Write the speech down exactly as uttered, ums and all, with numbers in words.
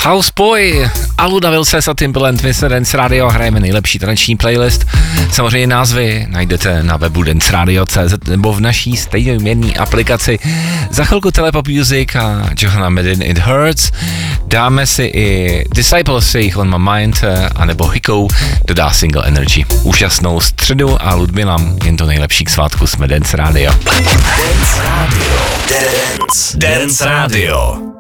Houseboy, Aluda Vilses a Timbaland, Mister Dance Radio, hrajeme nejlepší taneční playlist. Samozřejmě názvy najdete na webu dance radio tečka cé zet nebo v naší stejnojmenné aplikaci. Za chvilku Telepop Music a Johanna Medin It Hurts. Dáme si i Disciples, jejich On My Mind, anebo Hikou dodá single Energy. Úžasnou středu a Ludmila, jen to nejlepší k svátku jsme Dance Radio. Dance Radio. Dance. Dance Radio.